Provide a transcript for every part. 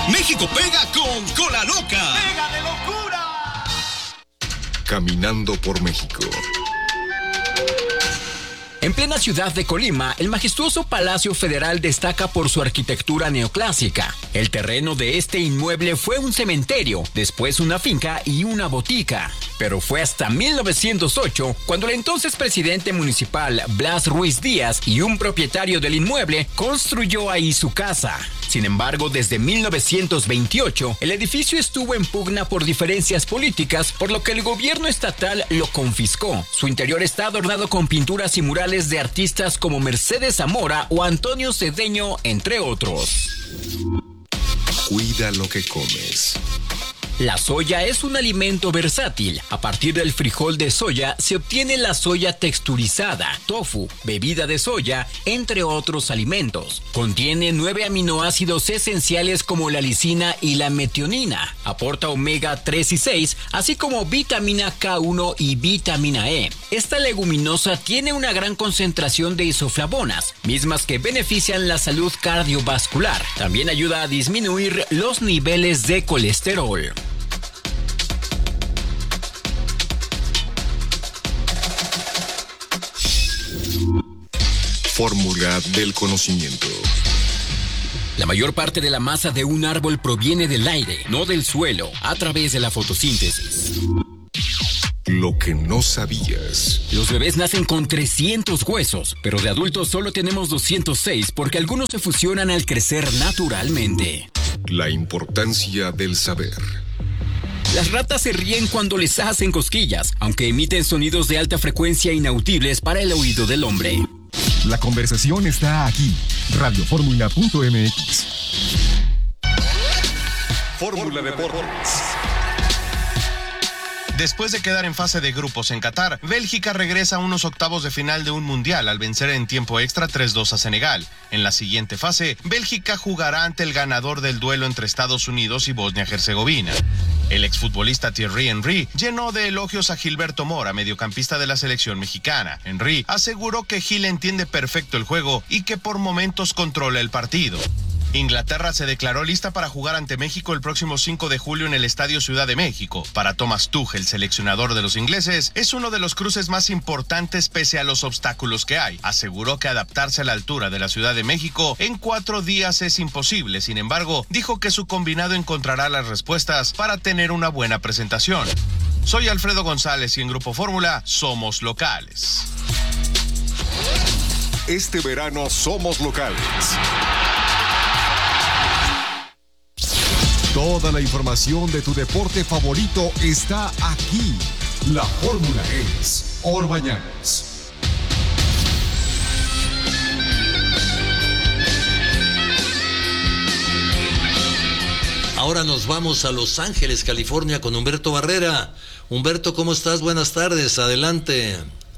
México pega con Cola Loca. ¡Pega de locura! Caminando por México. En plena ciudad de Colima, el majestuoso Palacio Federal destaca por su arquitectura neoclásica. El terreno de este inmueble fue un cementerio, después una finca y una botica. Pero fue hasta 1908 cuando el entonces presidente municipal Blas Ruiz Díaz y un propietario del inmueble construyó ahí su casa. Sin embargo, desde 1928, el edificio estuvo en pugna por diferencias políticas, por lo que el gobierno estatal lo confiscó. Su interior está adornado con pinturas y murales de artistas como Mercedes Zamora o Antonio Cedeño, entre otros. Cuida lo que comes. La soya es un alimento versátil. A partir del frijol de soya se obtiene la soya texturizada, tofu, bebida de soya, entre otros alimentos. Contiene 9 aminoácidos esenciales como la lisina y la metionina. Aporta omega 3 y 6, así como vitamina K1 y vitamina E. Esta leguminosa tiene una gran concentración de isoflavonas, mismas que benefician la salud cardiovascular. También ayuda a disminuir los niveles de colesterol. Fórmula del conocimiento. La mayor parte de la masa de un árbol proviene del aire, no del suelo, a través de la fotosíntesis. Lo que no sabías. Los bebés nacen con 300 huesos, pero de adultos solo tenemos 206 porque algunos se fusionan al crecer naturalmente. La importancia del saber. Las ratas se ríen cuando les hacen cosquillas, aunque emiten sonidos de alta frecuencia inaudibles para el oído del hombre. La conversación está aquí. Radioformula.mx. Fórmula Deportes. Después de quedar en fase de grupos en Qatar, Bélgica regresa a unos octavos de final de un mundial al vencer en tiempo extra 3-2 a Senegal. En la siguiente fase, Bélgica jugará ante el ganador del duelo entre Estados Unidos y Bosnia-Herzegovina. El exfutbolista Thierry Henry llenó de elogios a Gilberto Mora, mediocampista de la selección mexicana. Henry aseguró que Gil entiende perfecto el juego y que por momentos controla el partido. Inglaterra se declaró lista para jugar ante México el próximo 5 de julio en el Estadio Ciudad de México. Para Thomas Tuchel, seleccionador de los ingleses, es uno de los cruces más importantes pese a los obstáculos que hay. Aseguró que adaptarse a la altura de la Ciudad de México en 4 días es imposible. Sin embargo, dijo que su combinado encontrará las respuestas para tener una buena presentación. Soy Alfredo González y en Grupo Fórmula somos locales. Este verano somos locales. Toda la información de tu deporte favorito está aquí. La fórmula es Orbañanos. Ahora nos vamos a Los Ángeles, California, con Humberto Barrera. Humberto, ¿cómo estás? Buenas tardes, adelante.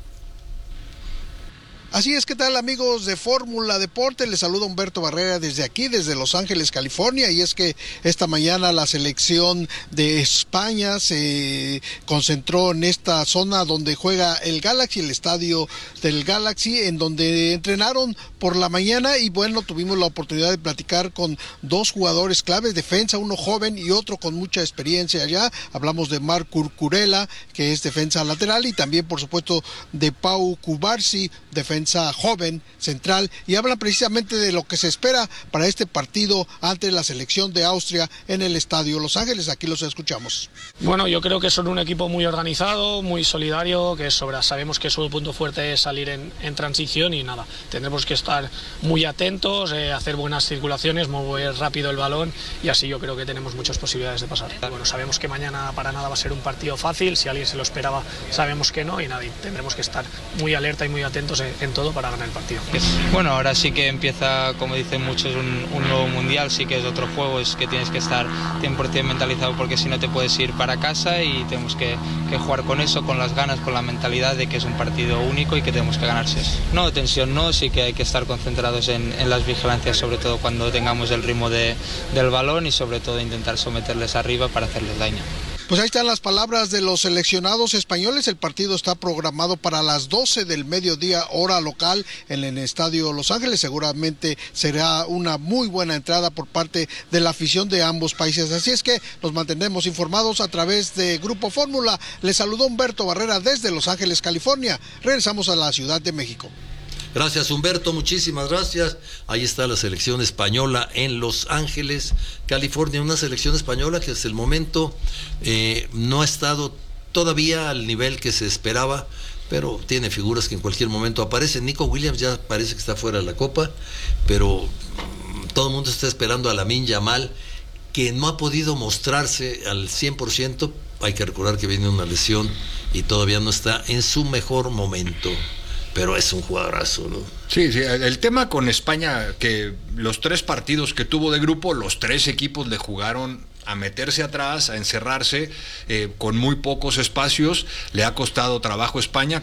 Así es, ¿qué tal amigos de Fórmula Deporte? Les saluda Humberto Barrera desde aquí, desde Los Ángeles, California, y es que esta mañana la selección de España se concentró en esta zona donde juega el Galaxy, el estadio del Galaxy, en donde entrenaron por la mañana y bueno, tuvimos la oportunidad de platicar con 2 jugadores claves, defensa, uno joven y otro con mucha experiencia allá. Hablamos de Marc Cucurella, que es defensa lateral, y también por supuesto de Pau Cubarsí, defensa joven, central, y hablan precisamente de lo que se espera para este partido ante la selección de Austria en el Estadio Los Ángeles. Aquí los escuchamos. Bueno, yo creo que son un equipo muy organizado, muy solidario, que sabemos que su punto fuerte es salir en transición y nada, tendremos que estar muy atentos, hacer buenas circulaciones, mover rápido el balón y así yo creo que tenemos muchas posibilidades de pasar. Bueno, sabemos que mañana para nada va a ser un partido fácil, si alguien se lo esperaba sabemos que no y nada, y tendremos que estar muy alerta y muy atentos en todo para ganar el partido. Bueno, ahora sí que empieza, como dicen muchos, un nuevo mundial, sí que es otro juego, es que tienes que estar 100% mentalizado porque si no te puedes ir para casa y tenemos que jugar con eso, con las ganas, con la mentalidad de que es un partido único y que tenemos que ganarse. No, tensión no, sí que hay que estar concentrados en las vigilancias, sobre todo cuando tengamos el ritmo del balón y sobre todo intentar someterles arriba para hacerles daño. Pues ahí están las palabras de los seleccionados españoles. El partido está programado para las 12 del mediodía, hora local, en el Estadio Los Ángeles. Seguramente será una muy buena entrada por parte de la afición de ambos países. Así es que nos mantenemos informados a través de Grupo Fórmula. Les saludó Humberto Barrera desde Los Ángeles, California. Regresamos a la Ciudad de México. Gracias, Humberto, muchísimas gracias. Ahí está la selección española en Los Ángeles, California, una selección española que hasta el momento no ha estado todavía al nivel que se esperaba, pero tiene figuras que en cualquier momento aparecen. Nico Williams ya parece que está fuera de la Copa, pero todo el mundo está esperando a Lamine Yamal, que no ha podido mostrarse al 100%. Hay que recordar que viene una lesión y todavía no está en su mejor momento. Pero es un jugadorazo, ¿no? Sí, el tema con España, que los 3 partidos que tuvo de grupo, los 3 equipos le jugaron a meterse atrás, a encerrarse, con muy pocos espacios. Le ha costado trabajo España.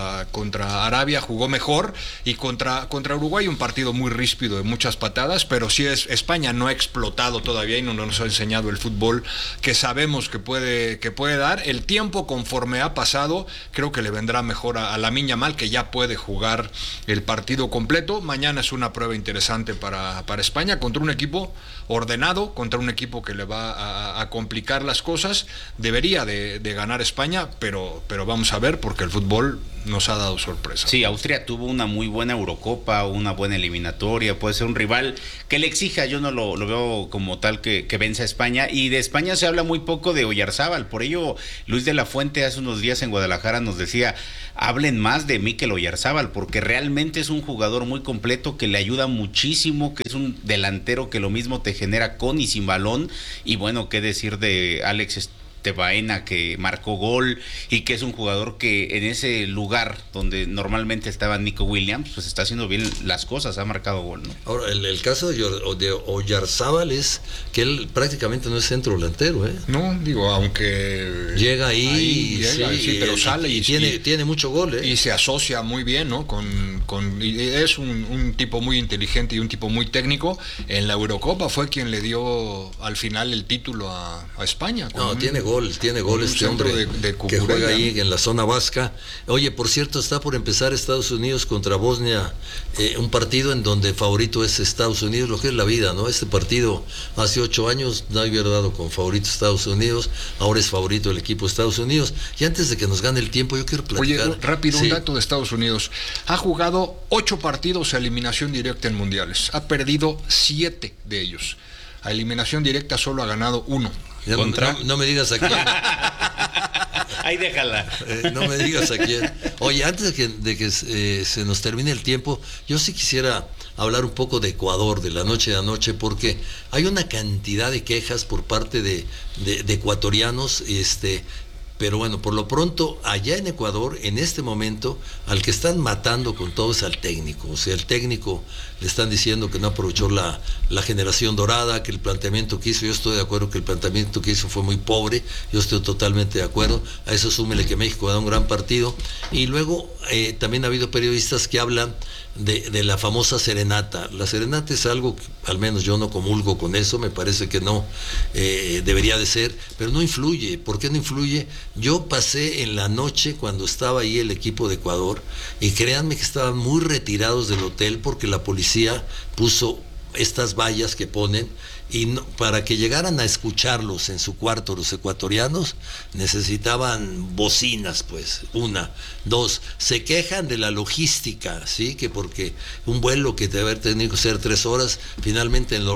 Contra Arabia jugó mejor, y contra Uruguay un partido muy ríspido, de muchas patadas, pero sí España no ha explotado todavía y no nos ha enseñado el fútbol que sabemos que puede dar. El tiempo, conforme ha pasado, creo que le vendrá mejor a Lamine Yamal, que ya puede jugar el partido completo. Mañana es una prueba interesante para España, contra un equipo ordenado, contra un equipo que le va a complicar las cosas. Debería de ganar España, pero vamos a ver, porque el fútbol nos ha dado sorpresa. Sí, Austria tuvo una muy buena Eurocopa, una buena eliminatoria, puede ser un rival que le exija. Yo no lo veo como tal que vence a España, y de España se habla muy poco de Oyarzábal. Por ello, Luis de la Fuente hace unos días en Guadalajara nos decía: hablen más de Mikel Oyarzábal, porque realmente es un jugador muy completo, que le ayuda muchísimo, que es un delantero que lo mismo te genera con y sin balón. Y bueno, qué decir de Alex Baena, que marcó gol, y que es un jugador que en ese lugar donde normalmente estaba Nico Williams, pues está haciendo bien las cosas, ha marcado gol, ¿no? Ahora, el caso de Oyarzábal es que él prácticamente no es centro delantero, ¿eh? No, digo, aunque llega ahí sí, pero sale y tiene mucho gol, ¿eh? Y se asocia muy bien, ¿no? Y es un tipo muy inteligente y un tipo muy técnico. En la Eurocopa fue quien le dio al final el título a España. No, tiene gol este hombre que juega ahí en la zona vasca. Oye, por cierto, está por empezar Estados Unidos contra Bosnia, un partido en donde favorito es Estados Unidos, lo que es la vida, ¿no? Este partido hace 8 años no había dado con favorito Estados Unidos, ahora es favorito el equipo de Estados Unidos. Y antes de que nos gane el tiempo, yo quiero platicar. Oye, rápido, un dato de Estados Unidos. Ha jugado 8 partidos a eliminación directa en mundiales, ha perdido 7 de ellos. A eliminación directa solo ha ganado 1. No me digas a quién. Ahí déjala. No me digas a quién. Oye, antes de que se nos termine el tiempo, yo sí quisiera hablar un poco de Ecuador, de la noche de anoche, porque hay una cantidad de quejas por parte de ecuatorianos, pero bueno, por lo pronto, allá en Ecuador, en este momento, al que están matando con todo es al técnico. O sea, el técnico le están diciendo que no aprovechó la generación dorada, que el planteamiento que hizo, yo estoy de acuerdo que el planteamiento que hizo fue muy pobre, yo estoy totalmente de acuerdo. A eso súmele que México da un gran partido. Y luego también ha habido periodistas que hablan de la famosa serenata. La serenata es algo que, al menos yo no comulgo con eso, me parece que no debería de ser, pero no influye. ¿Por qué no influye? Yo pasé en la noche cuando estaba ahí el equipo de Ecuador, y créanme que estaban muy retirados del hotel porque la policía puso estas vallas que ponen, y para que llegaran a escucharlos en su cuarto los ecuatorianos necesitaban bocinas, pues. 1, 2, se quejan de la logística, sí, que porque un vuelo que debe haber tenido que ser 3 horas, finalmente el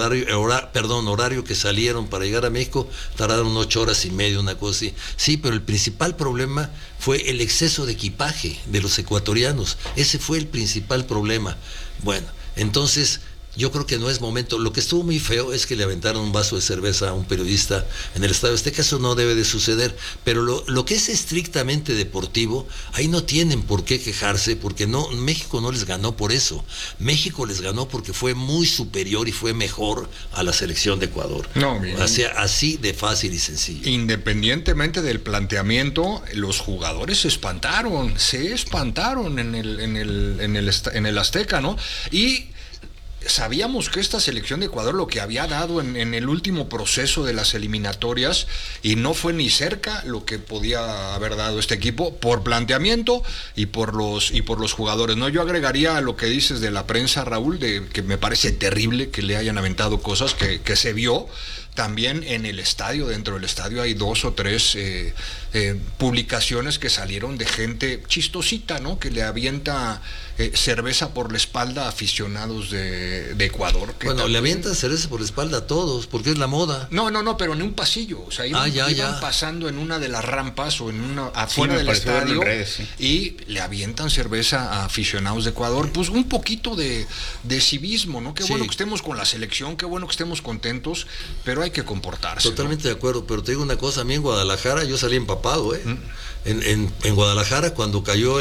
horario que salieron para llegar a México tardaron 8 horas y media, una cosa así. Sí, pero el principal problema fue el exceso de equipaje de los ecuatorianos. Ese fue el principal problema. Bueno, entonces yo creo que no es momento. Lo que estuvo muy feo es que le aventaron un vaso de cerveza a un periodista en el Estadio Azteca. Eso no debe de suceder, pero lo que es estrictamente deportivo, ahí no tienen por qué quejarse, porque México no les ganó por eso. México les ganó porque fue muy superior y fue mejor a la selección de Ecuador. Así de fácil y sencillo. Independientemente del planteamiento, los jugadores se espantaron en el Azteca, ¿no? Y sabíamos que esta selección de Ecuador lo que había dado en el último proceso de las eliminatorias, y no fue ni cerca lo que podía haber dado este equipo por planteamiento y por los jugadores, ¿no? Yo agregaría a lo que dices de la prensa, Raúl, de que me parece terrible que le hayan aventado cosas que se vio. También en el estadio, dentro del estadio, hay 2 o 3 publicaciones que salieron de gente chistosita, ¿no? Que le avienta cerveza por la espalda a aficionados de Ecuador. Que bueno, también... le avientan cerveza por la espalda a todos, porque es la moda. No, pero en un pasillo. O sea, iban pasando en una de las rampas o en una afuera del estadio redes, sí. Y le avientan cerveza a aficionados de Ecuador. Pues un poquito de civismo, ¿no? Qué bueno que estemos con la selección, qué bueno que estemos contentos, pero hay que comportarse. Totalmente, ¿no? De acuerdo, pero te digo una cosa, a mí en Guadalajara yo salí empapado, en Guadalajara cuando cayó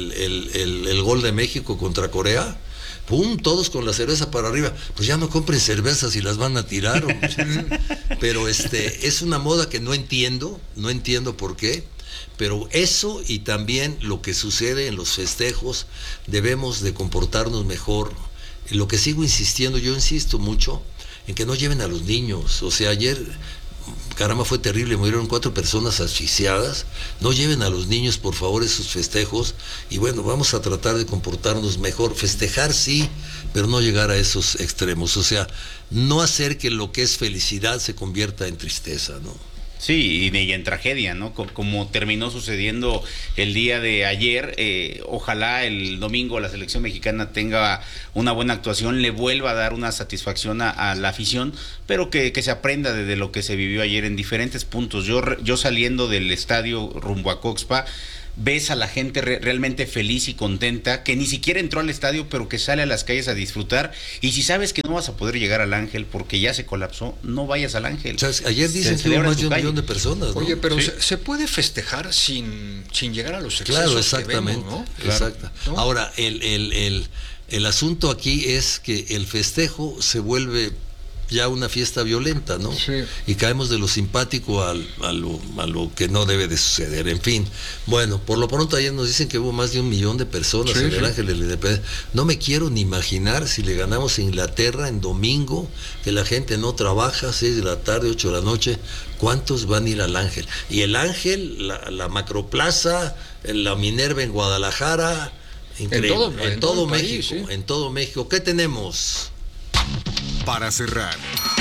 el gol de México contra Corea, ¡pum!, todos con la cerveza para arriba. Pues ya no compren cervezas y las van a tirar. Pero es una moda que no entiendo por qué. Pero eso, y también lo que sucede en los festejos, debemos de comportarnos mejor. Lo que sigo insistiendo, yo insisto mucho en que no lleven a los niños. O sea, ayer, caramba, fue terrible, murieron 4 personas asfixiadas. No lleven a los niños, por favor, esos festejos. Y bueno, vamos a tratar de comportarnos mejor. Festejar sí, pero no llegar a esos extremos. O sea, no hacer que lo que es felicidad se convierta en tristeza, ¿no? Sí, y en tragedia, ¿no? Como terminó sucediendo el día de ayer. Ojalá el domingo la selección mexicana tenga una buena actuación, le vuelva a dar una satisfacción a la afición, pero que se aprenda de lo que se vivió ayer en diferentes puntos. Yo saliendo del estadio rumbo a Coxpa, ves a la gente realmente feliz y contenta, que ni siquiera entró al estadio, pero que sale a las calles a disfrutar. Y si sabes que no vas a poder llegar al Ángel porque ya se colapsó, no vayas al Ángel. O sea, ayer dicen que hubo más de 1 millón de personas, ¿no? Oye, pero sí, se puede festejar sin llegar a los excesos. Claro, exactamente, que vemos, ¿no? Exacto. ¿No? Ahora, el asunto aquí es que el festejo se vuelve ya una fiesta violenta, ¿no? Sí. Y caemos de lo simpático a lo que no debe de suceder. En fin, bueno, por lo pronto ayer nos dicen que hubo más de 1 millón de personas en el Ángel de la Independencia. No me quiero ni imaginar si le ganamos a Inglaterra en domingo, que la gente no trabaja, 6 de la tarde, 8 de la noche, ¿cuántos van a ir al Ángel? Y el Ángel, la Macroplaza, la Minerva en Guadalajara, increíble. En todo México, país, ¿sí? En todo México. ¿Qué tenemos? Para cerrar,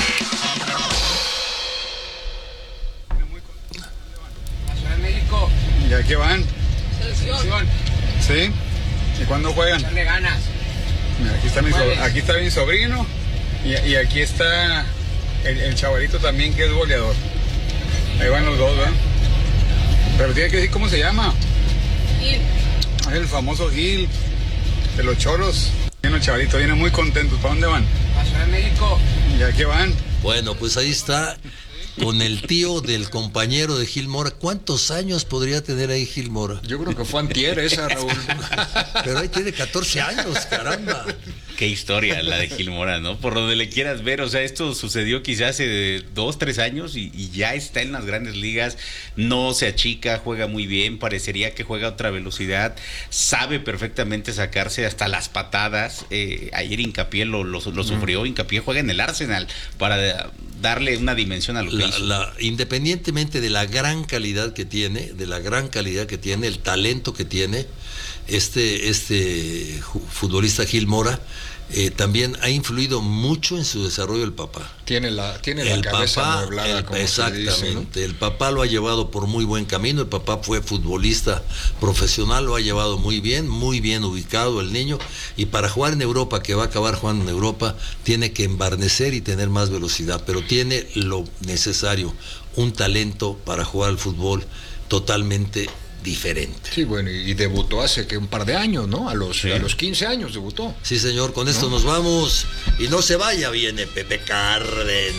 México. ¿Y a qué van? Selección. ¿Sí? ¿Y cuándo juegan? Darle ganas. Mira, aquí está mi sobrino y aquí está el chavalito también, que es goleador. Ahí van los dos, ¿verdad? Pero tiene que decir cómo se llama. Gil. Es el famoso Gil de los Choros. Bueno, chavalito, vienen muy contentos. ¿Para dónde van? A Ciudad de México. ¿Y a qué van? Bueno, pues ahí está, con el tío del compañero de Gil Mora. ¿Cuántos años podría tener ahí Gil Mora? Yo creo que fue antier esa, Raúl. Pero ahí tiene 14 años, caramba. Qué historia la de Gil Mora, ¿no? Por donde le quieras ver, o sea, esto sucedió quizás hace 2, 3 años y ya está en las grandes ligas, no se achica, juega muy bien, parecería que juega a otra velocidad, sabe perfectamente sacarse hasta las patadas. Ayer Hincapié lo sufrió. Hincapié juega en el Arsenal para darle una dimensión a lo que hizo. Independientemente de la gran calidad que tiene, el talento que tiene este futbolista Gil Mora, también ha influido mucho en su desarrollo el papá. Tiene la cabeza amueblada, como exactamente, se dice, ¿no? El papá lo ha llevado por muy buen camino. El papá fue futbolista profesional, lo ha llevado muy bien ubicado el niño, y para jugar en Europa, que va a acabar jugando en Europa, tiene que embarnecer y tener más velocidad, pero tiene lo necesario, un talento para jugar al fútbol totalmente diferente. Sí, bueno, y debutó hace que un par de años, ¿no? A los 15 años debutó. Sí, señor, con esto nos vamos. Y no se vaya, viene Pepe Cárdenas.